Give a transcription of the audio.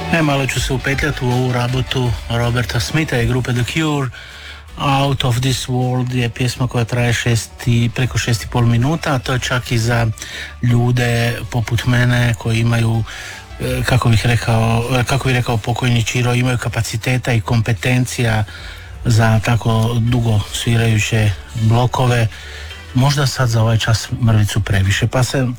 Malo ću se upetljati u ovu rabotu Roberta Smitha i grupe The Cure. Out of this world je pjesma koja traje preko 6,5 minuta, a to je čak i za ljude poput mene koji imaju, kako bih rekao pokojni Čiro, imaju kapaciteta i kompetencija za tako dugo svirajuće blokove. Možda sad za ovaj čas mrvicu previše, pa se